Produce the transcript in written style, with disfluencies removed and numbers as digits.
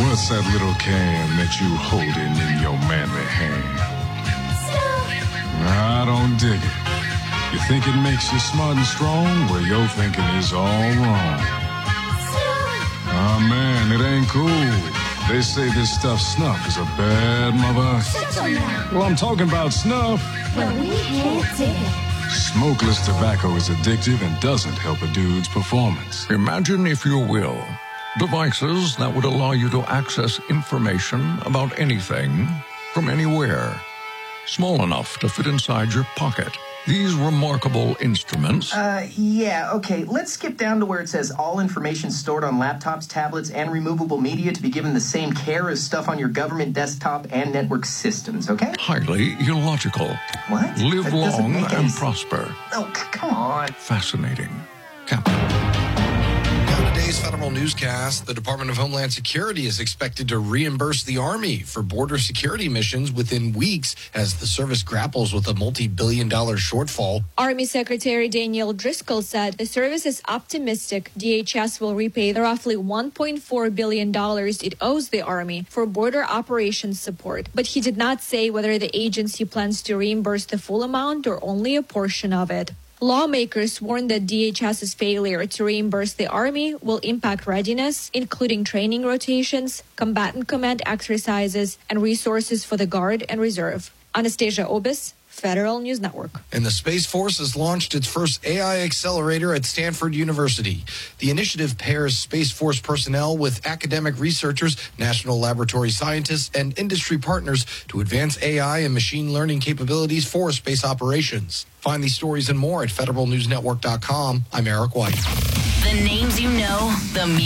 What's that little can that you holding in your manly hand? I don't dig it. You think it makes you smart and strong? Well, your thinking is all wrong. Oh, man, it ain't cool. They say this stuff snuff is a bad mother. Well, I'm talking about snuff. Well, we can't dig it. Smokeless tobacco is addictive and doesn't help a dude's performance. Imagine, if you will, devices that would allow you to access information about anything from anywhere. Small enough to fit inside your pocket. These remarkable instruments... Okay. Let's skip down to where it says all information stored on laptops, tablets, and removable media to be given the same care as stuff on your government desktop and network systems, okay? highly illogical. What? Live That doesn't long make any and sense. prosper. Oh, come on. Fascinating. Captain. On today's Federal Newscast, the Department of Homeland Security is expected to reimburse the Army for border security missions within weeks as the service grapples with a multi-billion-dollar shortfall. Army Secretary Daniel Driscoll said the service is optimistic DHS will repay the roughly $1.4 billion it owes the Army for border operations support. But he did not say whether the agency plans to reimburse the full amount or only a portion of it. Lawmakers warned that DHS's failure to reimburse the Army will impact readiness, including training rotations, combatant command exercises, and resources for the Guard and Reserve. Anastasia Obis, Federal News Network. And the Space Force has launched its first AI accelerator at Stanford University. The initiative pairs Space Force personnel with academic researchers, national laboratory scientists, and industry partners to advance AI and machine learning capabilities for space operations. Find these stories and more at federalnewsnetwork.com. I'm Eric White. The names you know, the